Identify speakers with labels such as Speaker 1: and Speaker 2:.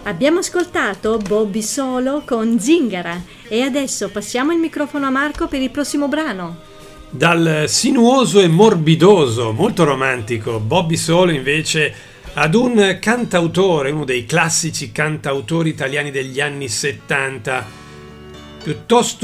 Speaker 1: Abbiamo ascoltato Bobby Solo con Zingara e adesso passiamo il microfono a Marco per il prossimo brano.
Speaker 2: Dal sinuoso e morbidoso, molto romantico, Bobby Solo invece ad un cantautore, uno dei classici cantautori italiani degli anni 70, piuttosto